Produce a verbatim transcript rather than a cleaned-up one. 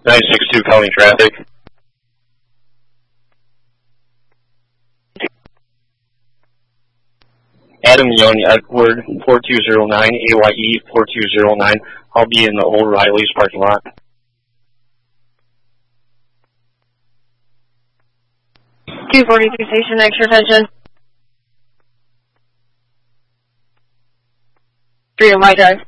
nine six two calling traffic. Adam Young, Edward, four two zero nine, A Y E four two zero nine. I'll be in the old Riley's parking lot. two forty-two station, extra attention. three oh my drive.